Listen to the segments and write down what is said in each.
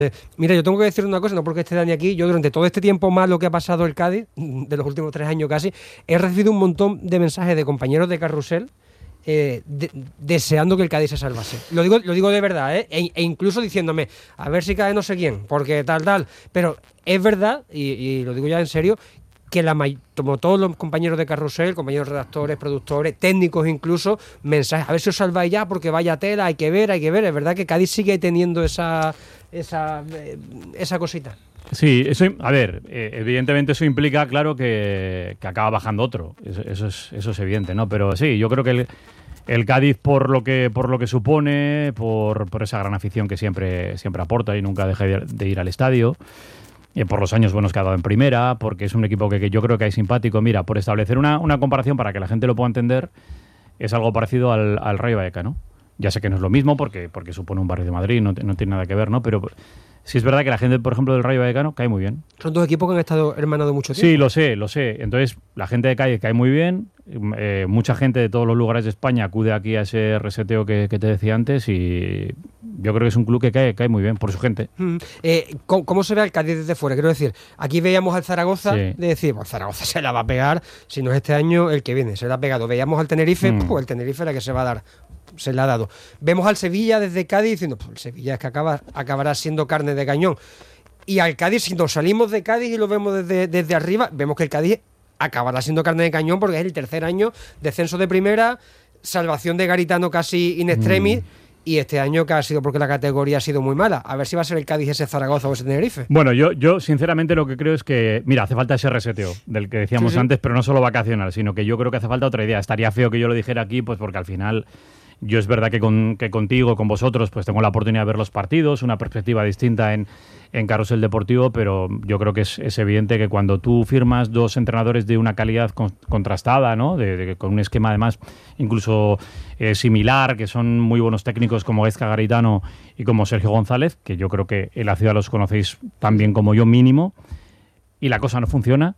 Mira, yo tengo que decir una cosa, no porque esté Dani aquí, yo durante todo este tiempo malo que ha pasado el Cádiz, de los últimos 3 años casi, he recibido un montón de mensajes de compañeros de Carrusel deseando que el Cádiz se salvase. Lo digo de verdad, e incluso diciéndome, a ver si cae no sé quién, porque tal. Pero es verdad, y lo digo ya en serio, que como todos los compañeros de Carrusel, compañeros redactores, productores, técnicos incluso, mensajes, a ver si os salváis ya, porque vaya tela, hay que ver. Es verdad que Cádiz sigue teniendo esa cosita. Sí, eso, a ver, evidentemente eso implica, claro, que acaba bajando otro. Eso es evidente, ¿no? Pero sí, yo creo que el Cádiz, por lo que supone, por esa gran afición que siempre aporta y nunca deja de ir al estadio, por los años buenos que ha dado en primera, porque es un equipo que yo creo que es simpático. Mira, por establecer una comparación para que la gente lo pueda entender, es algo parecido al Rayo Vallecano. Ya sé que no es lo mismo porque supone un barrio de Madrid, no tiene nada que ver, ¿no? Pero sí es verdad que la gente, por ejemplo, del Rayo Vallecano cae muy bien. Son dos equipos que han estado hermanados mucho tiempo. Sí, lo sé. Entonces, la gente de Cádiz cae muy bien. Mucha gente de todos los lugares de España acude aquí a ese reseteo que te decía antes, y yo creo que es un club que cae muy bien por su gente. ¿Cómo se ve al Cádiz desde fuera? Quiero decir, aquí veíamos al Zaragoza, Sí. de decir, pues Zaragoza se la va a pegar, si no es este año, el que viene, se la ha pegado. Veíamos al Tenerife, pues el Tenerife la que se va a dar, se la ha dado. Vemos al Sevilla desde Cádiz diciendo, pues el Sevilla es que acabará siendo carne de cañón. Y al Cádiz, si nos salimos de Cádiz y lo vemos desde arriba, vemos que el Cádiz acabará siendo carne de cañón porque es el tercer año, descenso de primera, salvación de Garitano casi in extremis, y este año que ha sido porque la categoría ha sido muy mala. A ver si va a ser el Cádiz ese Zaragoza o ese Tenerife. Bueno, yo sinceramente lo que creo es que, mira, hace falta ese reseteo del que decíamos antes, pero no solo vacacional, sino que yo creo que hace falta otra idea. Estaría feo que yo lo dijera aquí, pues porque al final yo es verdad que contigo, con vosotros, pues tengo la oportunidad de ver los partidos, una perspectiva distinta en Carrusel Deportivo, pero yo creo que es evidente que cuando tú firmas dos entrenadores de una calidad contrastada, ¿no? Con un esquema además incluso similar, que son muy buenos técnicos como Gaizka Garitano y como Sergio González, que yo creo que en la ciudad los conocéis tan bien como yo mínimo, y la cosa no funciona,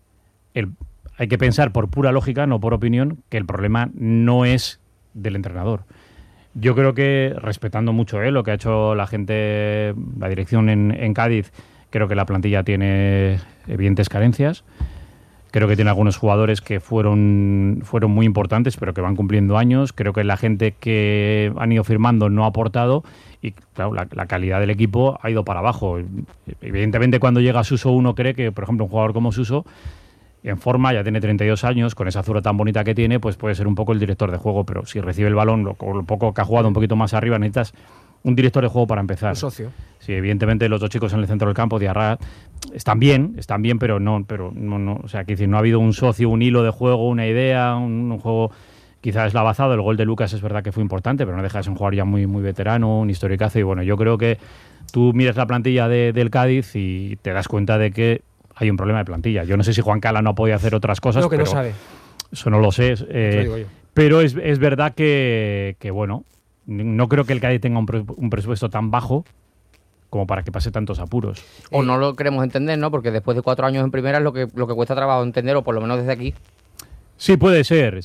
hay que pensar por pura lógica, no por opinión, que el problema no es del entrenador. Yo creo que, respetando mucho lo que ha hecho la gente, la dirección en Cádiz, creo que la plantilla tiene evidentes carencias. Creo que tiene algunos jugadores que fueron muy importantes, pero que van cumpliendo años. Creo que la gente que han ido firmando no ha aportado y, claro, la calidad del equipo ha ido para abajo. Evidentemente, cuando llega Suso, uno cree que, por ejemplo, un jugador como Suso, en forma, ya tiene 32 años, con esa zurda tan bonita que tiene, pues puede ser un poco el director de juego, pero si recibe el balón, lo poco que ha jugado un poquito más arriba, necesitas un director de juego para empezar. Un socio. Sí, evidentemente los dos chicos en el centro del campo, Diarra, están bien, pero no, o sea, que no ha habido un socio, un hilo de juego, una idea, un juego quizás lavazado. El gol de Lucas es verdad que fue importante, pero no deja de ser un jugador ya muy, muy veterano, un historicazo, y bueno, yo creo que tú miras la plantilla del Cádiz y te das cuenta de que hay un problema de plantilla. Yo no sé si Juan Cala no ha podido hacer otras cosas. No, que pero no sabe. Eso no lo sé. Te lo digo yo. Pero es verdad que, bueno, no creo que el Cádiz tenga un presupuesto tan bajo como para que pase tantos apuros. O no lo queremos entender, ¿no? Porque después de 4 años en primera es lo que cuesta trabajo entender, o por lo menos desde aquí. Sí, puede ser.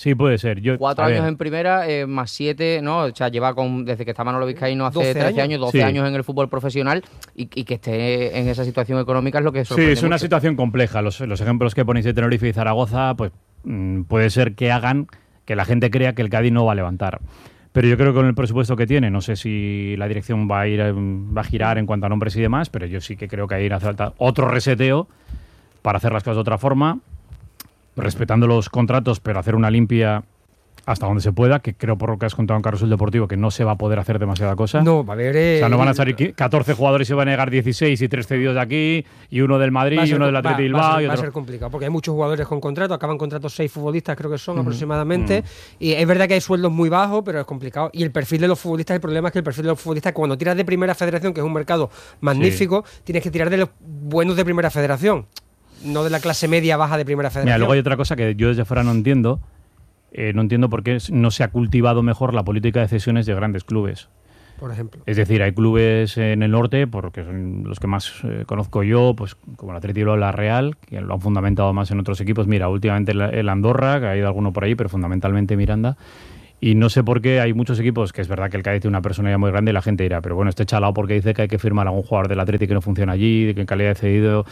4 años en primera, más 7, ¿no? O sea, lleva desde que está Manolo Vizcaíno hace 13 años, 12 años en el fútbol profesional, y que esté en esa situación económica es lo que sorprende. Sí, es una mucho. situación compleja. Los ejemplos que ponéis de Tenerife y Zaragoza, pues puede ser que hagan que la gente crea que el Cádiz no va a levantar. Pero yo creo que con el presupuesto que tiene, no sé si la dirección va a girar en cuanto a nombres y demás, pero yo sí que creo que ahí hace falta otro reseteo para hacer las cosas de otra forma, respetando los contratos, pero hacer una limpia hasta donde se pueda, que creo, por lo que has contado en Carrusel Deportivo, que no se va a poder hacer demasiada cosa. No, va a haber... O sea, no van a salir 14 jugadores y se van a negar 16 y 3 cedidos de aquí, y uno del Madrid, y uno del Athletic Bilbao. Va a ser complicado, porque hay muchos jugadores con contrato, acaban contratos 6 futbolistas, creo que son aproximadamente, y es verdad que hay sueldos muy bajos, pero es complicado. Y el perfil de los futbolistas, el problema es que el perfil de los futbolistas, cuando tiras de Primera Federación, que es un mercado magnífico, tienes que tirar de los buenos de Primera Federación, no de la clase media baja de Primera Federación. Mira, luego hay otra cosa que yo desde fuera no entiendo. No entiendo por qué no se ha cultivado mejor la política de cesiones de grandes clubes. Por ejemplo. Es decir, hay clubes en el norte, porque son los que más conozco yo, pues como el Athletic Bilbao, la Real, que lo han fundamentado más en otros equipos. Mira, últimamente el Andorra, que ha ido alguno por ahí, pero fundamentalmente Miranda. Y no sé por qué hay muchos equipos, que es verdad que el Cádiz tiene una personalidad muy grande y la gente dirá, pero bueno, este chalao porque dice que hay que firmar a algún jugador del Atlético que no funciona allí, que en calidad de cedido,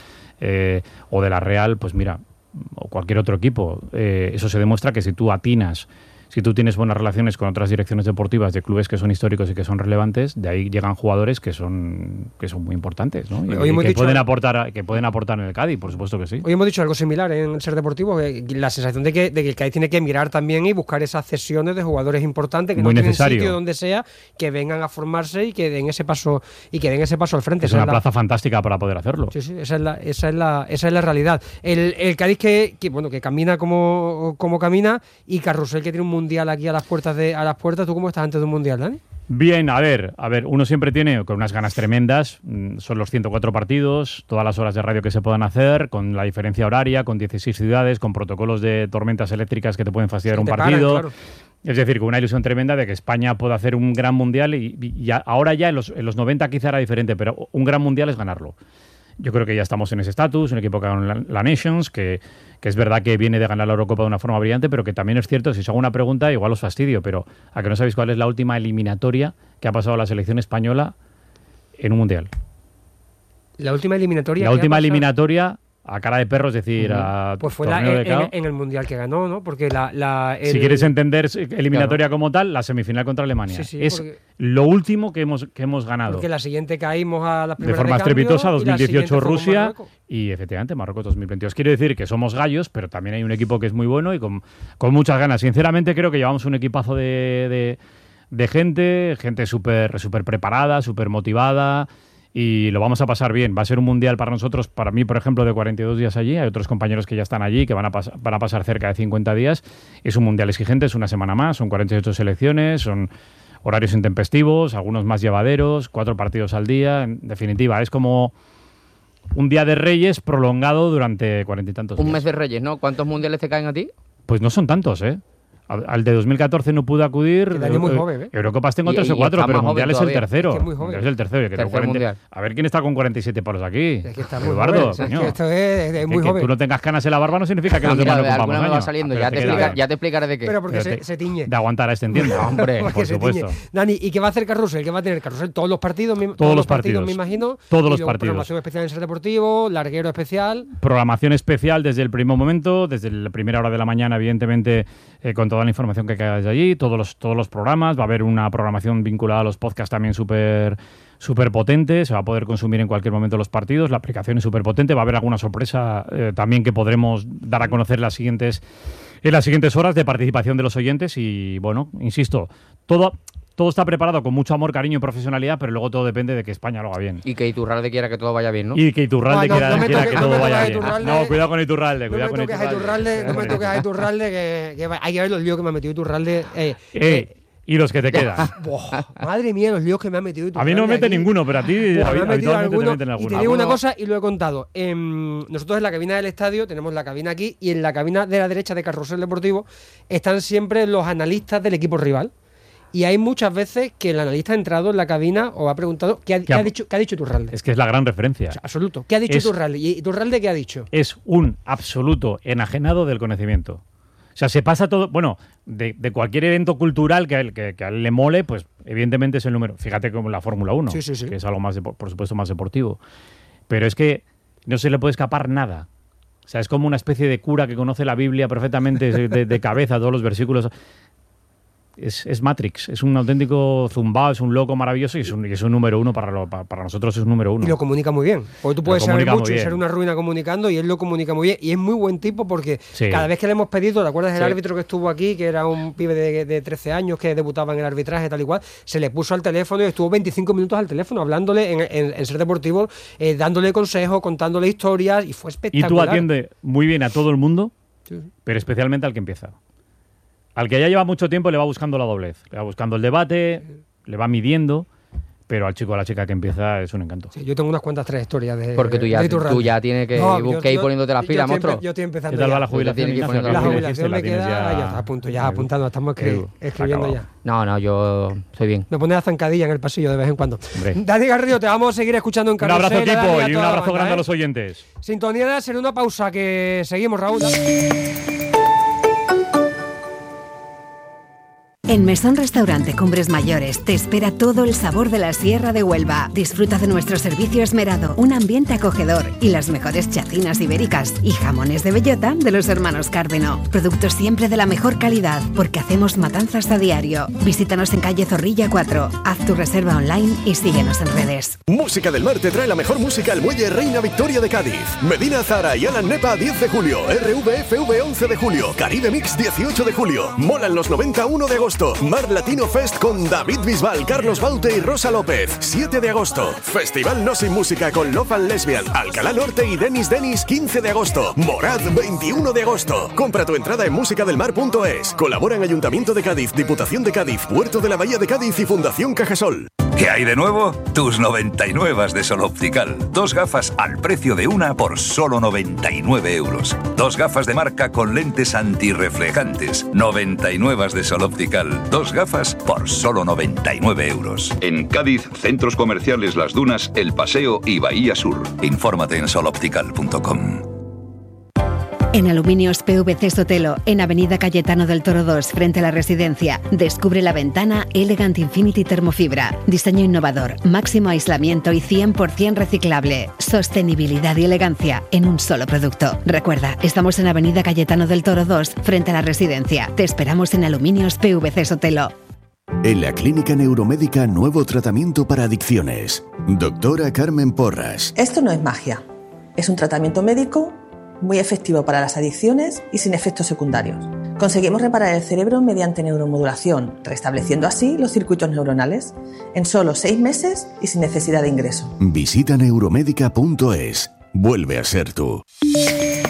o de la Real, pues mira, o cualquier otro equipo. Eso se demuestra que si tú atinas, si tú tienes buenas relaciones con otras direcciones deportivas de clubes que son históricos y que son relevantes, de ahí llegan jugadores que son muy importantes, ¿no? Y que pueden aportar en el Cádiz, por supuesto que sí. Hoy hemos dicho algo similar en Ser Deportivo, la sensación de que el Cádiz tiene que mirar también y buscar esas cesiones de jugadores importantes que muy no tienen necesario. sitio donde sea, que vengan a formarse y que den ese paso al frente. Es una plaza fantástica para poder hacerlo. Sí, esa es la realidad. El Cádiz que camina como camina, y Carrusel que tiene un mundial aquí a las puertas. ¿Tú cómo estás antes de un mundial, Dani? Bien, a ver, uno siempre tiene con unas ganas tremendas, son los 104 partidos, todas las horas de radio que se puedan hacer, con la diferencia horaria, con 16 ciudades, con protocolos de tormentas eléctricas que te pueden fastidiar un partido. Claro. Es decir, con una ilusión tremenda de que España pueda hacer un gran mundial y ahora ya en los 90 quizá era diferente, pero un gran mundial es ganarlo. Yo creo que ya estamos en ese estatus, un equipo que ganó la Nations, que es verdad que viene de ganar la Eurocopa de una forma brillante, pero que también es cierto, si os hago una pregunta, igual os fastidio, pero ¿a que no sabéis cuál es la última eliminatoria que ha pasado la selección española en un mundial? La última eliminatoria. La última eliminatoria a cara de perro, es decir, pues fue en el mundial que ganó, ¿no? Porque si quieres entender eliminatoria como tal, la semifinal contra Alemania. Sí, es lo último que hemos ganado. Porque la siguiente caímos a la primera de forma estrepitosa, 2018 Rusia y efectivamente Marruecos 2022. Quiero decir que somos gallos, pero también hay un equipo que es muy bueno y con muchas ganas. Sinceramente creo que llevamos un equipazo de gente súper preparada, súper motivada. Y lo vamos a pasar bien. Va a ser un mundial para nosotros, para mí, por ejemplo, de 42 días allí. Hay otros compañeros que ya están allí, que van a pasar cerca de 50 días. Es un mundial exigente, es una semana más, son 48 selecciones, son horarios intempestivos, algunos más llevaderos, 4 partidos al día. En definitiva, es como un día de Reyes prolongado durante 40 y tantos días. Un mes de Reyes, ¿no? ¿Cuántos mundiales te caen a ti? Pues no son tantos, ¿eh? Al de 2014 no pude acudir. Es muy joven, ¿eh? Eurocopas tengo 3 o 4, pero Mundial es el tercero. Es muy joven. Es el tercero. Que tengo 40. A ver quién está con 47 palos aquí. Es que está muy Eduardo, joven. Es que esto es muy joven. Que tú no tengas canas en la barba no significa que los demás no cumplamos años. Va saliendo. Ya te explicaré de qué. Pero porque se tiñe. De aguantar a este, entiendo. Hombre, por supuesto. Dani, ¿y qué va a hacer Carrusel? ¿Qué va a tener Carrusel? Todos los partidos, me imagino. Todos los partidos. Programación especial en Ser Deportivo, larguero especial. Programación especial desde el primer momento, desde la primera hora de la mañana, evidentemente, con toda la información que caiga desde allí, todos los programas. Va a haber una programación vinculada a los podcasts también súper potente. Se va a poder consumir en cualquier momento los partidos. La aplicación es súper potente. Va a haber alguna sorpresa también que podremos dar a conocer en las siguientes horas de participación de los oyentes. Y bueno, insisto, todo está preparado con mucho amor, cariño y profesionalidad, pero luego todo depende de que España lo haga bien. Y que Iturralde quiera que todo vaya bien, ¿no? Y que Iturralde quiera que todo vaya bien. No, cuidado con Iturralde. No me toques a Iturralde, que hay que ver los líos que me ha metido Iturralde. Y los que te quedan. Madre mía, los líos que me ha metido Iturralde. A mí no me mete ninguno, pero a ti habitualmente te meten alguno. Y te digo una cosa, y lo he contado. Nosotros en la cabina del estadio tenemos la cabina aquí, y en la cabina de la derecha de Carrusel Deportivo están siempre los analistas del equipo rival. Y hay muchas veces que el analista ha entrado en la cabina o ha preguntado ¿qué ha dicho Iturralde? Es que es la gran referencia. O sea, absoluto. ¿Qué ha dicho Iturralde? ¿Y Iturralde qué ha dicho? Es un absoluto enajenado del conocimiento. O sea, se pasa todo... Bueno, de cualquier evento cultural que a él le mole, pues evidentemente es el número. Fíjate como la Fórmula 1, sí. que es algo más, por supuesto, más deportivo. Pero es que no se le puede escapar nada. O sea, es como una especie de cura que conoce la Biblia perfectamente de cabeza, todos los versículos... Es Matrix, es un auténtico zumbao, es un loco maravilloso y es un número uno para nosotros, es un número uno. Y lo comunica muy bien, porque tú puedes saber mucho y ser una ruina comunicando, y él lo comunica muy bien, y es muy buen tipo porque cada vez que le hemos pedido, ¿te acuerdas del árbitro que estuvo aquí, que era un pibe de 13 años que debutaba en el arbitraje tal y cual? Se le puso al teléfono y estuvo 25 minutos al teléfono hablándole en Ser Deportivo, dándole consejos, contándole historias, y fue espectacular. Y tú atiendes muy bien a todo el mundo, pero especialmente al que empieza. Al que ya lleva mucho tiempo le va buscando la doblez, le va buscando el debate, le va midiendo, pero al chico o a la chica que empieza es un encanto. Sí, yo tengo unas cuantas 3 historias de porque tú ya tienes que ir poniéndote las pilas, monstruo. Yo estoy empezando. ¿Qué tal va la jubilación? La jubilación me queda ya está a punto, ya apuntando, estamos escribiendo ya. No, yo estoy bien. Me pone la zancadilla en el pasillo de vez en cuando. Dani Garrido, te vamos a seguir escuchando en Carrusel. Un abrazo, equipo, y un abrazo grande a los oyentes. Sintonía, será una pausa que seguimos, Raúl. En Mesón Restaurante Cumbres Mayores te espera todo el sabor de la Sierra de Huelva. Disfruta de nuestro servicio esmerado, un ambiente acogedor y las mejores chacinas ibéricas y jamones de bellota de los hermanos Cárdeno. Productos siempre de la mejor calidad, porque hacemos matanzas a diario. Visítanos en calle Zorrilla 4. Haz tu reserva online y síguenos en redes. Música del Mar te trae la mejor música al Muelle Reina Victoria de Cádiz. Medina Zara y Alan Nepa 10 de julio. RVFV 11 de julio. Caribe Mix 18 de julio. Molan los 90 1 de agosto. Mar Latino Fest con David Bisbal, Carlos Baute y Rosa López 7 de agosto. Festival No Sin Música con Love and Lesbian, Alcalá Norte y Denis 15 de agosto. Morad 21 de agosto. Compra tu entrada en musicadelmar.es. Colaboran Ayuntamiento de Cádiz, Diputación de Cádiz, Puerto de la Bahía de Cádiz y Fundación Cajasol. ¿Qué hay de nuevo? Tus 99 de Sol Optical. 2 gafas al precio de una por solo 99 euros. 2 gafas de marca con lentes antirreflejantes. 99 de Sol Optical. 2 gafas por solo 99 euros. En Cádiz, centros comerciales Las Dunas, El Paseo y Bahía Sur. Infórmate en soloptical.com. En Aluminios PVC Sotelo, en Avenida Cayetano del Toro 2, frente a la residencia, descubre la ventana Elegant Infinity Termofibra. Diseño innovador, máximo aislamiento y 100% reciclable. Sostenibilidad y elegancia en un solo producto. Recuerda, estamos en Avenida Cayetano del Toro 2, frente a la residencia. Te esperamos en Aluminios PVC Sotelo. En la Clínica Neuromédica, nuevo tratamiento para adicciones. Doctora Carmen Porras. Esto no es magia. Es un tratamiento médico muy efectivo para las adicciones y sin efectos secundarios. Conseguimos reparar el cerebro mediante neuromodulación, restableciendo así los circuitos neuronales en solo 6 meses y sin necesidad de ingreso. Visita neuromédica.es. Vuelve a ser tú.